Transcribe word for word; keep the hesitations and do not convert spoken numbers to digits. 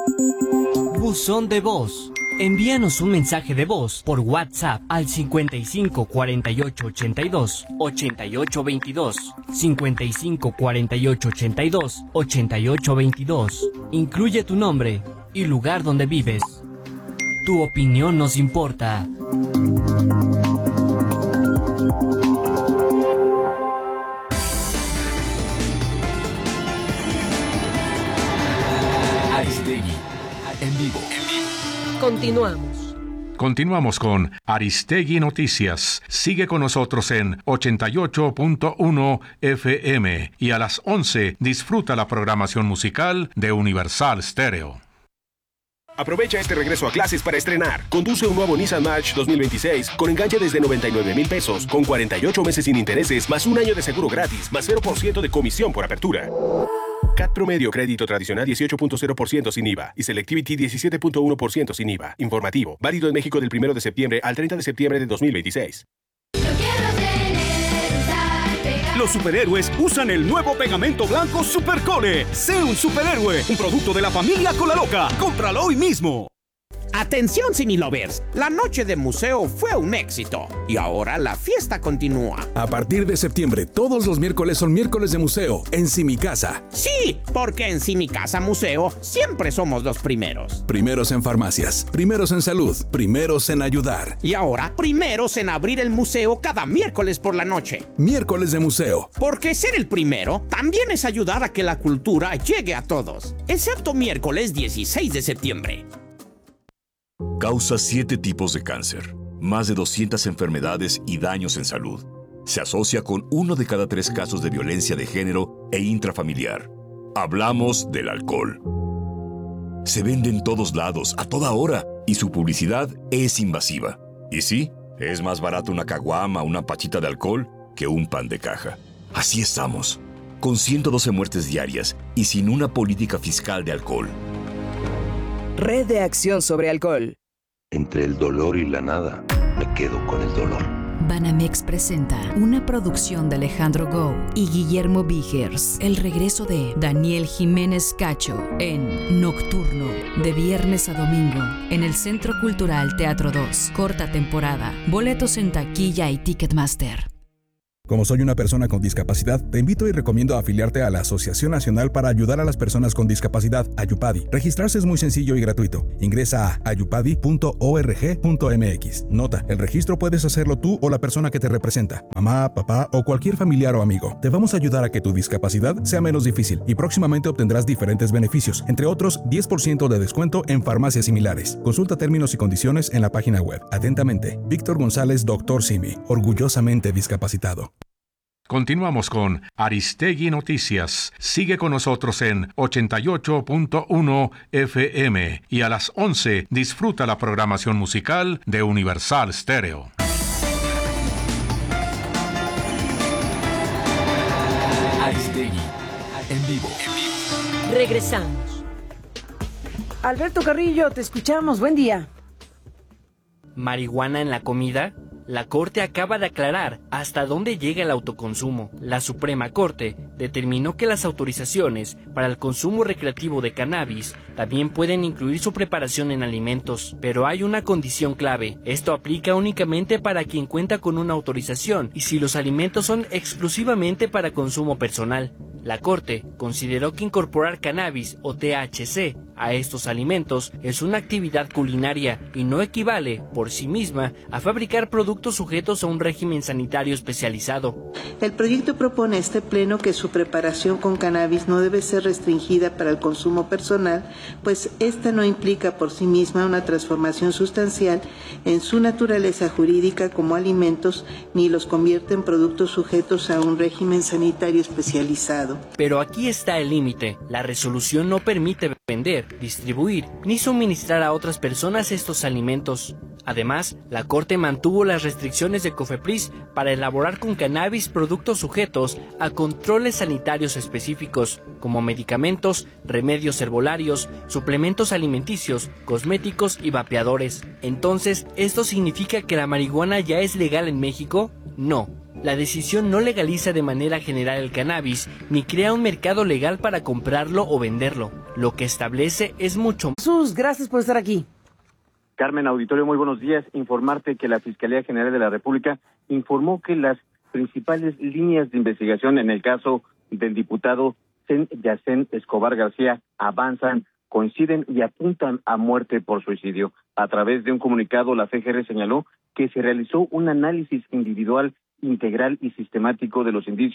Buzón de voz. Envíanos un mensaje de voz por WhatsApp al cincuenta y cinco cuarenta y ocho ochenta y dos ochenta y ocho veintidós, cincuenta y cinco cuarenta y ocho ochenta y dos ochenta y ocho veintidós. Incluye tu nombre y lugar donde vives. Tu opinión nos importa. Aristegui, en vivo. Continuamos. Continuamos con Aristegui Noticias. Sigue con nosotros en ochenta y ocho punto uno F M y a las once disfruta la programación musical de Universal Stereo. Aprovecha este regreso a clases para estrenar. Conduce un nuevo Nissan March dos mil veintiséis con enganche desde noventa y nueve mil pesos, con cuarenta y ocho meses sin intereses, más un año de seguro gratis, más cero por ciento de comisión por apertura. C A T promedio crédito tradicional dieciocho punto cero por ciento sin I V A y Selectivity diecisiete punto uno por ciento sin I V A. Informativo. Válido en México del primero de septiembre al treinta de septiembre de dos mil veintiséis. Los superhéroes usan el nuevo pegamento blanco Supercole. Sé un superhéroe, un producto de la familia Cola Loca. Cómpralo hoy mismo. Atención Cinelovers, la noche de museo fue un éxito y ahora la fiesta continúa. A partir de septiembre, todos los miércoles son miércoles de museo en Simicasa. Sí, porque en Simicasa Museo siempre somos los primeros. Primeros en farmacias, primeros en salud, primeros en ayudar. Y ahora, primeros en abrir el museo cada miércoles por la noche. Miércoles de museo. Porque ser el primero también es ayudar a que la cultura llegue a todos, excepto miércoles dieciséis de septiembre. Causa siete tipos de cáncer, más de doscientas enfermedades y daños en salud. Se asocia con uno de cada tres casos de violencia de género e intrafamiliar. Hablamos del alcohol. Se vende en todos lados, a toda hora, y su publicidad es invasiva. Y sí, es más barato una caguama o una pachita de alcohol que un pan de caja. Así estamos, con ciento doce muertes diarias y sin una política fiscal de alcohol. Red de Acción sobre Alcohol. Entre el dolor y la nada, me quedo con el dolor. Banamex presenta una producción de Alejandro Gou y Guillermo Vigers. El regreso de Daniel Jiménez Cacho en Nocturno, de viernes a domingo, en el Centro Cultural Teatro dos. Corta temporada. Boletos en taquilla y Ticketmaster. Como soy una persona con discapacidad, te invito y recomiendo afiliarte a la Asociación Nacional para Ayudar a las Personas con Discapacidad, Ayupadi. Registrarse es muy sencillo y gratuito. Ingresa a ayupadi punto org punto mx. Nota, el registro puedes hacerlo tú o la persona que te representa, mamá, papá o cualquier familiar o amigo. Te vamos a ayudar a que tu discapacidad sea menos difícil y próximamente obtendrás diferentes beneficios, entre otros diez por ciento de descuento en farmacias similares. Consulta términos y condiciones en la página web. Atentamente, Víctor González, doctor Simi, orgullosamente discapacitado. Continuamos con Aristegui Noticias. Sigue con nosotros en ochenta y ocho punto uno F M y a las once disfruta la programación musical de Universal Stereo. Aristegui, en vivo. Regresamos. Alberto Carrillo, te escuchamos. Buen día. ¿Marihuana en la comida? La Corte acaba de aclarar hasta dónde llega el autoconsumo. La Suprema Corte determinó que las autorizaciones para el consumo recreativo de cannabis también pueden incluir su preparación en alimentos, pero hay una condición clave. Esto aplica únicamente para quien cuenta con una autorización y si los alimentos son exclusivamente para consumo personal. La Corte consideró que incorporar cannabis o T H C a estos alimentos es una actividad culinaria y no equivale, por sí misma, a fabricar productos sujetos a un régimen sanitario especializado. El proyecto propone a este pleno que su preparación con cannabis no debe ser restringida para el consumo personal, pues esta no implica por sí misma una transformación sustancial en su naturaleza jurídica como alimentos, ni los convierte en productos sujetos a un régimen sanitario especializado. Pero aquí está el límite. La resolución no permite vender, distribuir, ni suministrar a otras personas estos alimentos. Además, la Corte mantuvo las restricciones de COFEPRIS para elaborar con cannabis productos sujetos a controles sanitarios específicos, como medicamentos, remedios herbolarios, suplementos alimenticios, cosméticos y vapeadores. Entonces, ¿esto significa que la marihuana ya es legal en México? No. La decisión no legaliza de manera general el cannabis, ni crea un mercado legal para comprarlo o venderlo. lo que establece es mucho. Jesús, gracias por estar aquí. Carmen, auditorio, muy buenos días. Informarte que la Fiscalía General de la República informó que las principales líneas de investigación en el caso del diputado Yacén Escobar García avanzan, coinciden y apuntan a muerte por suicidio. A través de un comunicado, la F G R señaló que se realizó un análisis individual, integral y sistemático de los indicios